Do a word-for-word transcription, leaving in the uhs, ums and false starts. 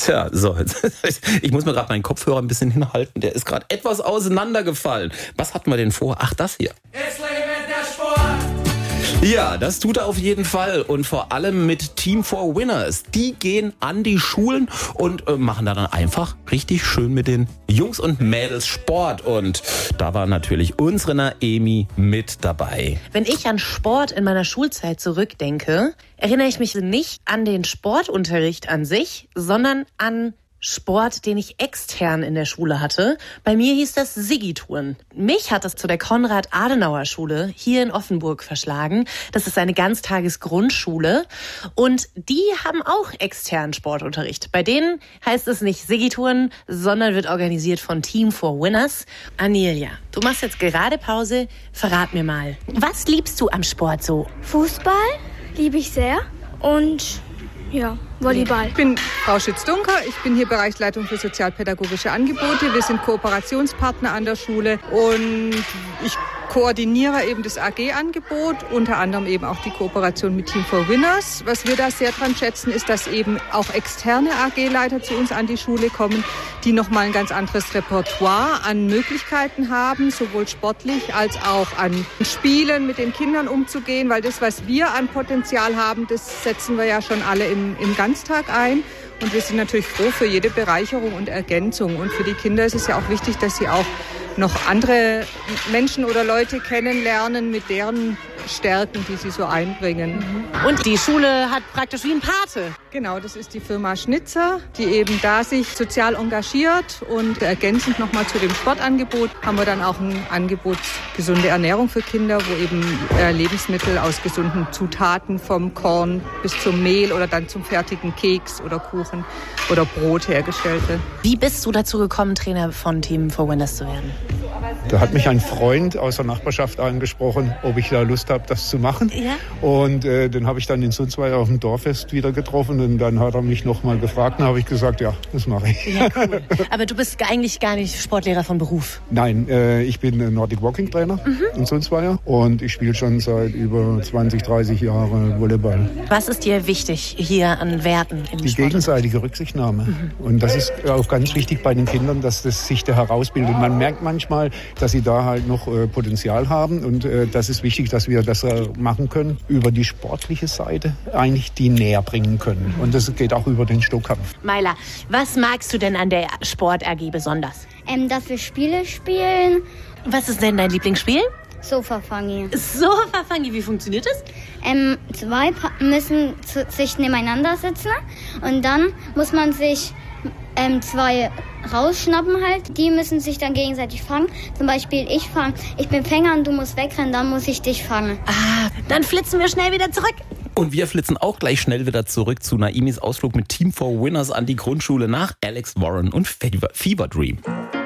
Tja, so. Ich muss mir gerade meinen Kopfhörer ein bisschen hinhalten. Der ist gerade etwas auseinandergefallen. Was hatten wir denn vor? Ach, das hier. Es lebt der Sport! Ja, das tut er auf jeden Fall. Und vor allem mit Team for Winners. Die gehen an die Schulen und äh, machen da dann einfach richtig schön mit den Jungs und Mädels Sport. Und da war natürlich unsere Naemi mit dabei. Wenn ich an Sport in meiner Schulzeit zurückdenke, erinnere ich mich nicht an den Sportunterricht an sich, sondern an Sport, den ich extern in der Schule hatte. Bei mir hieß das Siggi-Touren. Mich hat es zu der Konrad-Adenauer-Schule hier in Offenburg verschlagen. Das ist eine Ganztagesgrundschule und die haben auch externen Sportunterricht. Bei denen heißt es nicht Siggi-Touren, sondern wird organisiert von Team for Winners. Anelia, du machst jetzt gerade Pause. Verrat mir mal, was liebst du am Sport so? Fußball liebe ich sehr und ja, Volleyball. Ich bin Frau Schütz-Dunker, ich bin hier Bereichsleitung für sozialpädagogische Angebote. Wir sind Kooperationspartner an der Schule und ich koordiniere eben das A G-Angebot, unter anderem eben auch die Kooperation mit Team for Winners. Was wir da sehr dran schätzen, ist, dass eben auch externe A G-Leiter zu uns an die Schule kommen, die nochmal ein ganz anderes Repertoire an Möglichkeiten haben, sowohl sportlich als auch an Spielen mit den Kindern umzugehen, weil das, was wir an Potenzial haben, das setzen wir ja schon alle im, im Ganztag ein. Und wir sind natürlich froh für jede Bereicherung und Ergänzung. Und für die Kinder ist es ja auch wichtig, dass sie auch noch andere Menschen oder Leute kennenlernen mit deren Stärken, die sie so einbringen. Und die Schule hat praktisch wie ein Pate. Genau, das ist die Firma Schnitzer, die eben da sich sozial engagiert. Und ergänzend nochmal zu dem Sportangebot haben wir dann auch ein Angebot gesunde Ernährung für Kinder, wo eben äh, Lebensmittel aus gesunden Zutaten vom Korn bis zum Mehl oder dann zum fertigen Keks oder Kuchen oder Brot hergestellt wird. Wie bist du dazu gekommen, Trainer von Team for Winners zu werden? Da hat mich ein Freund aus der Nachbarschaft angesprochen, ob ich da Lust habe, das zu machen. Ja. Und äh, den habe ich dann in Sundsvall auf dem Dorffest wieder getroffen. Und dann hat er mich noch mal gefragt. Dann habe ich gesagt, ja, das mache ich. Ja, cool. Aber du bist eigentlich gar nicht Sportlehrer von Beruf? Nein, äh, ich bin Nordic Walking Trainer mhm. in Sundsvall. Und ich spiele schon seit über zwanzig, dreißig Jahren Volleyball. Was ist dir wichtig hier an Werten im Die Sport? gegenseitige Rücksichtnahme. Mhm. Und das ist auch ganz wichtig bei den Kindern, dass das sich da herausbildet. Man merkt manchmal, dass sie da halt noch äh, Potenzial haben und äh, das ist wichtig, dass wir das äh, machen können, über die sportliche Seite eigentlich die näher bringen können und das geht auch über den Stockkampf. Maila, was magst du denn an der Sport-A G besonders? Ähm, dass wir Spiele spielen. Was ist denn dein Lieblingsspiel? Sofa-Fangi. Sofa-Fangi, wie funktioniert das? Ähm, zwei pa- müssen zu- sich nebeneinander sitzen und dann muss man sich ähm, zwei rausschnappen halt. Die müssen sich dann gegenseitig fangen. Zum Beispiel ich fang, ich bin Fänger und du musst wegrennen, dann muss ich dich fangen. Ah, dann flitzen wir schnell wieder zurück. Und wir flitzen auch gleich schnell wieder zurück zu Naemis Ausflug mit Team for Winners an die Grundschule nach Alex Warren und Fever, Fever Dream.